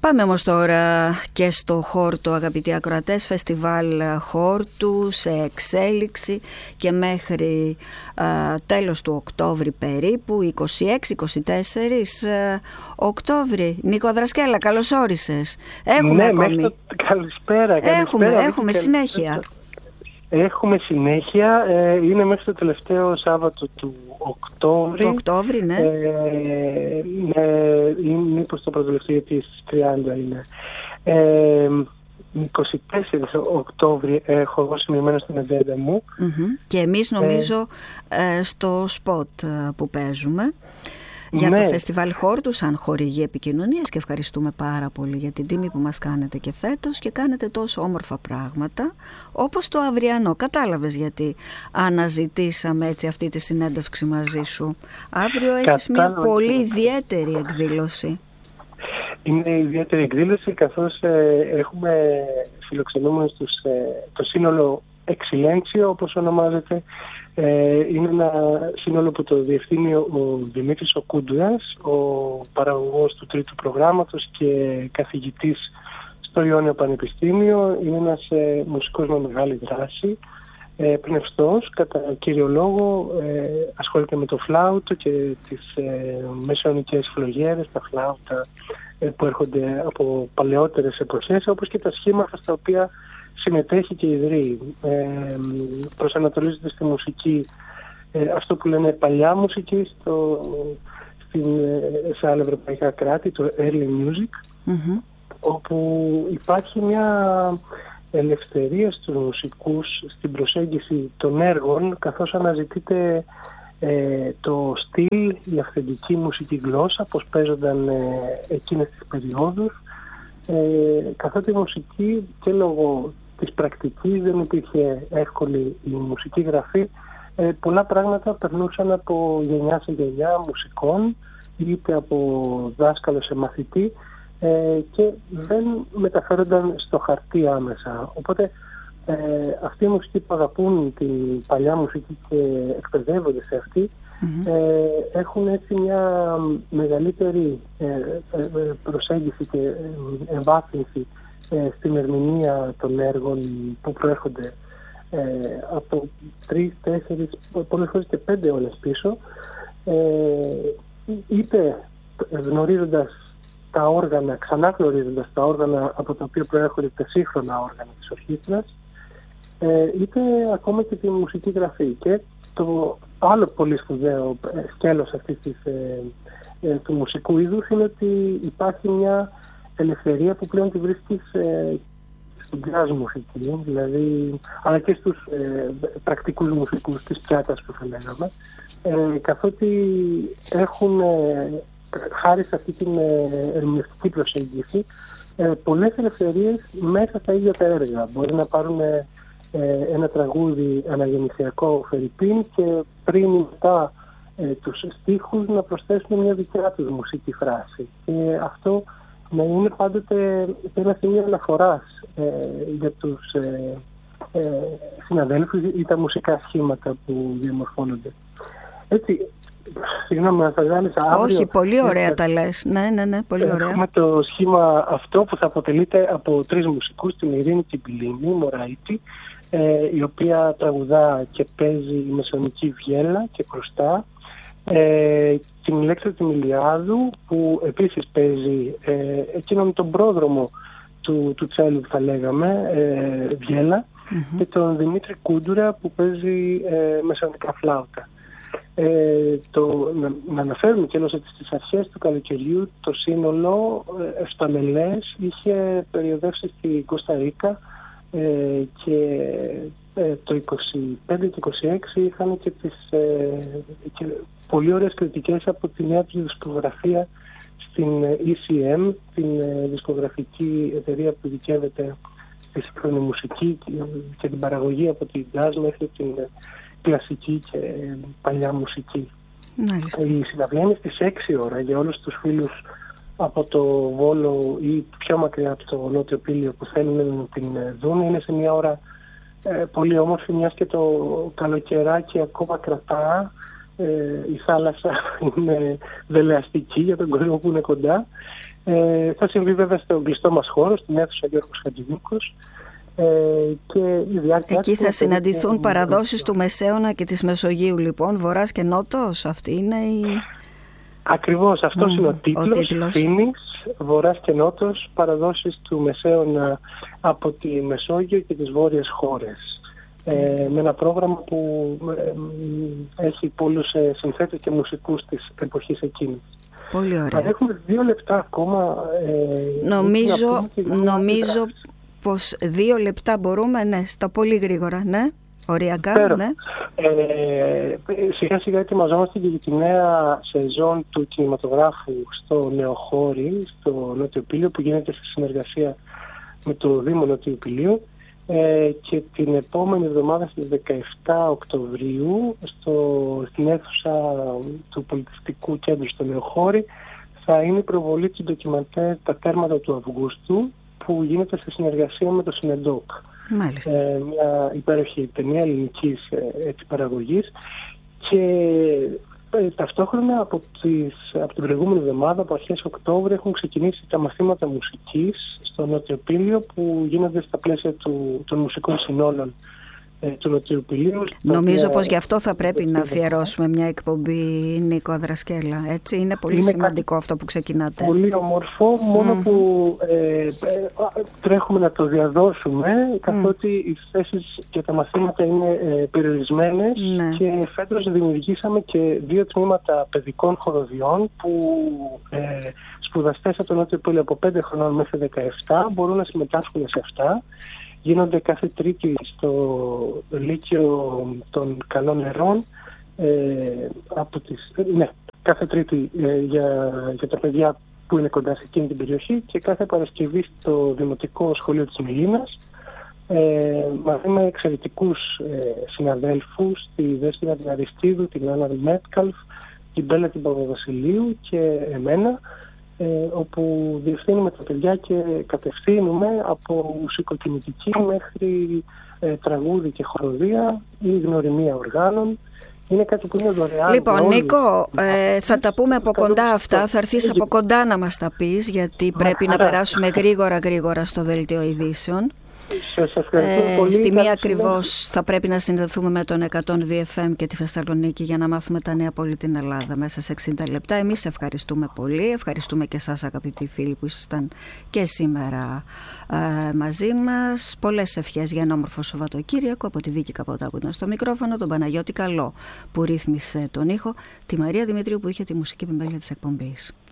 Πάμε όμως τώρα και στο Χόρτο, αγαπητοί ακροατές, φεστιβάλ Χόρτου σε εξέλιξη και μέχρι τέλος του Οκτώβρη περίπου, 26-24 Οκτώβρη. Νίκο Δρασκέλα, καλώς όρισες. Έχουμε ακόμη. Καλησπέρα. Έχουμε συνέχεια. Έχουμε συνέχεια. Είναι μέχρι το τελευταίο Σάββατο του Οκτώβρη. Το Οκτώβρη, ναι. Μήπως το πρωτολευταίο, γιατί στις 30 είναι. 24 Οκτώβρη έχω εγώ σημειωμένο στην ατζέντα μου. Και εμείς νομίζω στο σποτ που παίζουμε για το φεστιβάλ Χόρτου σαν χορηγή επικοινωνίας, και ευχαριστούμε πάρα πολύ για την τιμή που μας κάνετε και φέτος, και κάνετε τόσο όμορφα πράγματα όπως το αυριανό. Κατάλαβες γιατί αναζητήσαμε έτσι αυτή τη συνέντευξη μαζί σου? Αύριο έχεις μια πολύ ιδιαίτερη εκδήλωση. Είναι ιδιαίτερη εκδήλωση, καθώς έχουμε φιλοξενούμενους το σύνολο Εξιλένσιο, όπως ονομάζεται. Είναι ένα σύνολο που το διευθύνει ο Δημήτρης ο Κούντουρας, ο παραγωγός του τρίτου προγράμματος και καθηγητής στο Ιόνιο Πανεπιστήμιο. Είναι ένας μουσικός με μεγάλη δράση, πνευστός κατά κύριο λόγο, ασχολείται με το φλάουτο και τις μεσαιωνικές φλογέρες, τα φλάουτα που έρχονται από παλαιότερες εποχές, όπως και τα σχήματα στα οποία συμμετέχει και ιδρύει. Προσανατολίζεται στη μουσική, αυτό που λένε παλιά μουσική σε άλλα ευρωπαϊκά κράτη, το early music, όπου υπάρχει μια ελευθερία στους μουσικούς στην προσέγγιση των έργων, καθώς αναζητείται το στυλ, η αυθεντική μουσική γλώσσα, πώς παίζονταν εκείνες τις περιόδους, καθότι η μουσική και λόγω της πρακτικής δεν υπήρχε εύκολη η μουσική γραφή. Πολλά πράγματα περνούσαν από γενιά σε γενιά μουσικών, είτε από δάσκαλο σε μαθητή, και δεν μεταφέρονταν στο χαρτί άμεσα. Οπότε αυτοί οι μουσικοί που αγαπούν την παλιά μουσική και εκπαιδεύονται σε αυτή, έχουν έτσι μια μεγαλύτερη προσέγγιση και εμβάθυνση στην ερμηνεία των έργων που προέρχονται από 3, 4, πολλές φορές και 5 ώρες πίσω, είτε γνωρίζοντας τα όργανα, ξανά γνωρίζοντας τα όργανα από τα οποία προέρχονται τα σύγχρονα όργανα της ορχήστρας, είτε ακόμα και τη μουσική γραφή. Και το άλλο πολύ σπουδαίο σκέλος αυτής του μουσικού είδους είναι ότι υπάρχει μια ελευθερία που πλέον τη βρίσκεις στην jazz μουσική, δηλαδή, αλλά και στους πρακτικούς μουσικούς της πιάτας που θα λέγαμε, καθότι έχουν, χάρη σε αυτή την ερμηνευτική προσέγγιση, πολλές ελευθερίες μέσα στα ίδια τα έργα. Μπορεί να πάρουν ένα τραγούδι αναγεννησιακό φερρυπίν και πριν ή μετά τους στίχους να προσθέσουν μια δικιά τους μουσική φράση. Και αυτό να είναι πάντοτε ένα σημείο αναφοράς για τους συναδέλφους ή τα μουσικά σχήματα που διαμορφώνονται. Έτσι, συγγνώμη, να σας γάλισα αύριο. Όχι, πολύ ωραία τα λες. Ναι, πολύ ωραία. Έχουμε το σχήμα αυτό που θα αποτελείται από 3 μουσικούς, την Ειρήνη την Πηλίνη, Μωραήτη, η οποία τραγουδά και παίζει μεσαιωνική βιέλα και κρουστά, την Ηλέκτρα την Ηλιάδου, που επίσης παίζει εκείνον τον πρόδρομο του τσέλου, θα λέγαμε, βιέλα, και τον Δημήτρη Κούντουρα που παίζει μεσαιωνικά φλάουτα. Να αναφέρουμε και ότι στις αρχές του καλοκαιριού το σύνολο Εσπανελές είχε περιοδεύσει στη Κώστα Ρίκα, και το 25 και 26 είχαν και και πολύ ωραίες κριτικές από τη νέα τους δισκογραφία στην ECM, την δισκογραφική εταιρεία που ειδικεύεται στη σύγχρονη μουσική και την παραγωγή από την jazz μέχρι την κλασική και παλιά μουσική. Η συναυλία είναι στις 6 ώρα για όλους τους φίλους από το Βόλο ή πιο μακριά από το Νότιο Πήλιο που θέλουν να την δουν. Είναι σε μια ώρα πολύ όμορφη, μιας και το καλοκαιράκι ακόμα κρατά. Η θάλασσα είναι δελεαστική για τον κόσμο που είναι κοντά. Θα συμβεί βέβαια στο κλειστό μας χώρο, στην αίθουσα Γιώργος Χατζηδίκος. Εκεί θα συναντηθούν παραδόσεις του Μεσαίωνα και της Μεσογείου, λοιπόν, Βορράς και Νότος. Αυτή είναι η... Ακριβώς, αυτός είναι ο τίτλος. Φήνης, Βορράς και Νότος, παραδόσεις του Μεσαίωνα από τη Μεσόγειο και τις βόρειες χώρες. Με ένα πρόγραμμα που έχει πολλούς συνθέτες και μουσικούς της εποχής εκείνης. Πολύ ωραία. Αν έχουμε 2 λεπτά ακόμα... Νομίζω πως 2 λεπτά μπορούμε, ναι, στα πολύ γρήγορα, ναι. Οριακά, ναι. Σιγά σιγά ετοιμαζόμαστε και για τη νέα σεζόν του κινηματογράφου στο Νεοχώρι, στο Νότιο Πήλιο, που γίνεται σε συνεργασία με το Δήμο Νότιου Πηλίου, και την επόμενη εβδομάδα στις 17 Οκτωβρίου στην αίθουσα του Πολιτιστικού Κέντρου στο Νεοχώρι θα είναι η προβολή του ντοκιμαντέρ «Τα τέρματα του Αυγούστου», που γίνεται σε συνεργασία με το Συνεντόκ. Μάλιστα. Μια υπέροχη ταινία ελληνικής παραγωγής, και ταυτόχρονα από την προηγούμενη εβδομάδα, από αρχές Οκτώβρη, έχουν ξεκινήσει τα μαθήματα μουσικής στο Νότιο Πήλιο, που γίνονται στα πλαίσια των μουσικών συνόλων του Νοτιού Πηλίου. Νομίζω πως γι' αυτό θα πρέπει να αφιερώσουμε μια εκπομπή, Νίκο Αδρασκέλα. Έτσι, είναι πολύ σημαντικό αυτό που ξεκινάτε. Πολύ όμορφο, μόνο που τρέχουμε να το διαδώσουμε, καθότι οι θέσεις και τα μαθήματα είναι περιορισμένες, και φέτος δημιουργήσαμε και 2 τμήματα παιδικών χοροδιών, που σπουδαστές από το Νότιο Πήλιο από 5 χρονών μέχρι 17 μπορούν να συμμετάσχουν σε αυτά. Γίνονται κάθε Τρίτη στο Λύκειο των Καλών Νερών, κάθε Τρίτη για τα παιδιά που είναι κοντά σε εκείνη την περιοχή, και κάθε Παρασκευή στο Δημοτικό Σχολείο της Μελίνας, μαζί με εξαιρετικούς συναδέλφους, τη Δέσποινα την Αριστίδου, την Άννα Μέτκαλφ, την Μπέλα την Παπαδασιλείου και εμένα, όπου διευθύνουμε τα παιδιά και κατευθύνουμε από μουσικοκινητική μέχρι τραγούδι και χοροδία ή γνωριμία οργάνων. Είναι κάτι που είναι δωρεάν. Λοιπόν, Νίκο, θα τα πούμε από κοντά αυτά. Θα έρθεις από κοντά να μας τα πεις, γιατί πρέπει να περάσουμε γρήγορα στο δελτίο ειδήσεων. Στη μία ακριβώς θα πρέπει να συνδεθούμε με τον 102 FM και τη Θεσσαλονίκη για να μάθουμε τα νέα από όλη την Ελλάδα μέσα σε 60 λεπτά. Εμείς ευχαριστούμε πολύ. Ευχαριστούμε και εσάς, αγαπητοί φίλοι, που ήσασταν και σήμερα μαζί μας. Πολλές ευχές για ένα όμορφο Σαββατοκύριακο από τη Βίκη Καποτά που ήταν στο μικρόφωνο, τον Παναγιώτη Καλό που ρύθμισε τον ήχο, τη Μαρία Δημητρίου που είχε τη μουσική επιμέλεια της εκπομπής.